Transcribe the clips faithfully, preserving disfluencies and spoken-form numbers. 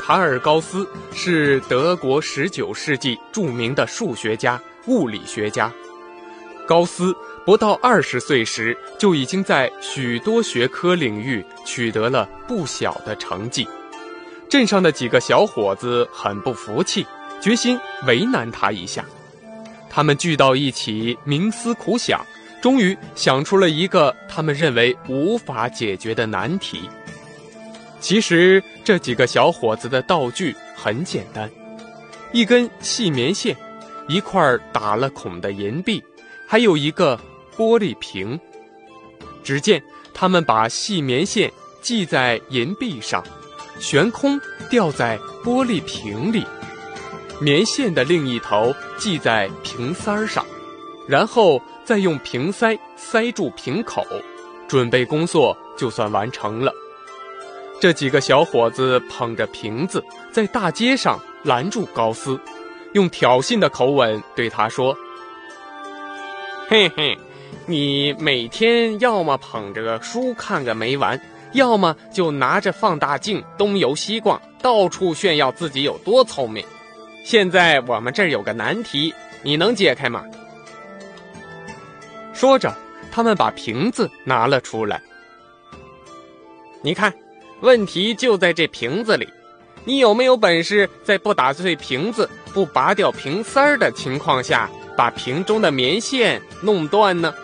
卡尔·高斯是德国十九世纪著名的数学家、物理学家。高斯不到二十岁时就已经在许多学科领域取得了不小的成绩。镇上的几个小伙子很不服气，决心为难他一下。他们聚到一起，冥思苦想，终于想出了一个他们认为无法解决的难题。其实这几个小伙子的道具很简单，一根细棉线，一块打了孔的银币，还有一个玻璃瓶。只见他们把细棉线系在银币上，悬空吊在玻璃瓶里，棉线的另一头系在瓶塞上，然后再用瓶塞塞住瓶口，准备工作就算完成了。这几个小伙子捧着瓶子在大街上拦住高斯，用挑衅的口吻对他说：嘿嘿，你每天要么捧着个书看个没完，要么就拿着放大镜东游西逛，到处炫耀自己有多聪明。现在我们这儿有个难题，你能解开吗？说着，他们把瓶子拿了出来。你看，问题就在这瓶子里，你有没有本事在不打碎瓶子、不拔掉瓶塞的情况下，把瓶中的棉线弄断呢？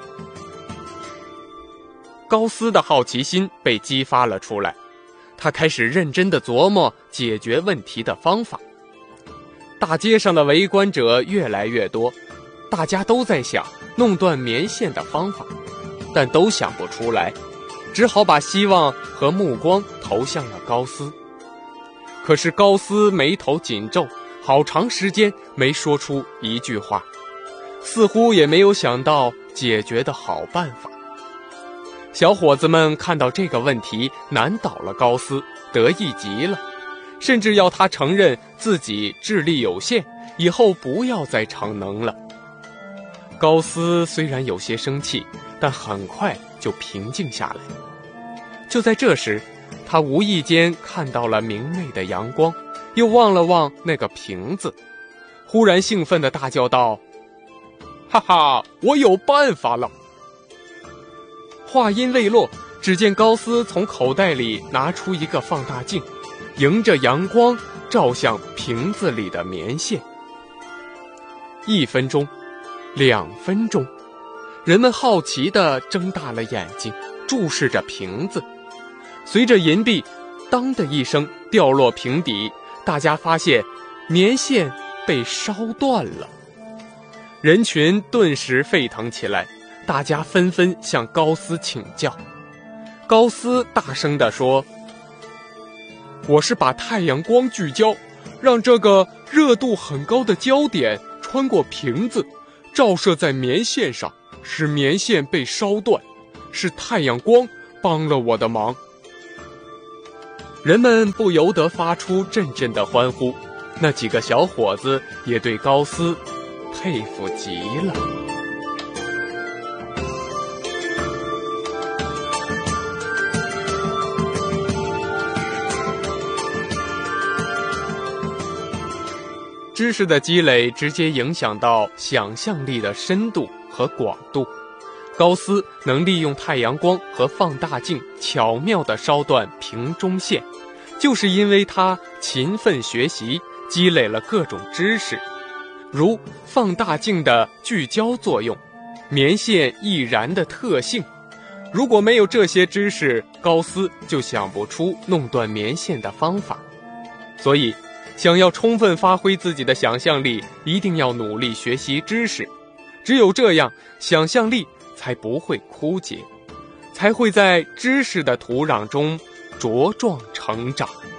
高斯的好奇心被激发了出来，他开始认真地琢磨解决问题的方法。大街上的围观者越来越多，大家都在想弄断棉线的方法，但都想不出来，只好把希望和目光投向了高斯。可是高斯眉头紧皱，好长时间没说出一句话，似乎也没有想到解决的好办法。小伙子们看到这个问题难倒了高斯，得意极了，甚至要他承认自己智力有限，以后不要再逞能了。高斯虽然有些生气，但很快就平静下来。就在这时，他无意间看到了明媚的阳光，又望了望那个瓶子，忽然兴奋地大叫道：哈哈，我有办法了！话音未落，只见高斯从口袋里拿出一个放大镜，迎着阳光照向瓶子里的棉线。一分钟，两分钟，人们好奇地睁大了眼睛，注视着瓶子。随着银币当的一声掉落瓶底，大家发现棉线被烧断了。人群顿时沸腾起来，大家纷纷向高斯请教。高斯大声地说：我是把太阳光聚焦，让这个热度很高的焦点穿过瓶子，照射在棉线上，使棉线被烧断，是太阳光帮了我的忙。人们不由得发出阵阵的欢呼，那几个小伙子也对高斯佩服极了。知识的积累直接影响到想象力的深度和广度。高斯能利用太阳光和放大镜巧妙地烧断瓶中线，就是因为他勤奋学习，积累了各种知识，如放大镜的聚焦作用、棉线易燃的特性。如果没有这些知识，高斯就想不出弄断棉线的方法。所以想要充分发挥自己的想象力，一定要努力学习知识，只有这样，想象力才不会枯竭，才会在知识的土壤中茁壮成长。